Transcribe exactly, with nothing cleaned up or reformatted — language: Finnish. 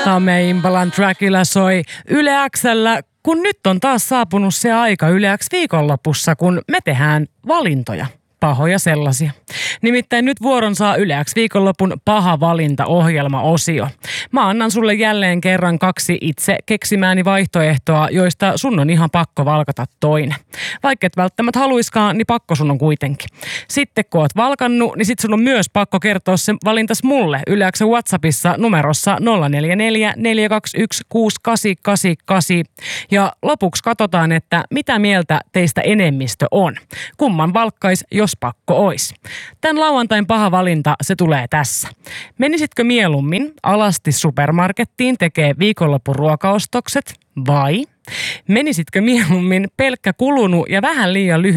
Tame Impalan Dracula soi Yle X:llä, kun nyt on taas saapunut se aika Yle X viikonlopussa, kun me tehdään valintoja. Pahoja sellaisia. Nimittäin nyt vuoron saa Yle X viikonlopun paha valinta-ohjelma-osio. Mä annan sulle jälleen kerran kaksi itse keksimääni vaihtoehtoa, joista sun on ihan pakko valkata toinen. Vaikka et välttämättä haluiskaan, niin pakko sun on kuitenkin. Sitten kun oot valkannut, niin sit sun on myös pakko kertoa se valintas mulle Yle X:n WhatsAppissa numerossa nolla neljä neljä neljä kaksi yksi kuusi kahdeksan kahdeksan kahdeksan. Ja lopuksi katsotaan, että mitä mieltä teistä enemmistö on. Kumman valkkais, jos pakko ois. Tän lauantain paha valinta, se tulee tässä. Menisitkö mieluummin alasti supermarkettiin tekee viikonlopun ruokaostokset vai menisitkö mieluummin pelkkä kulunut ja vähän liian lyhyt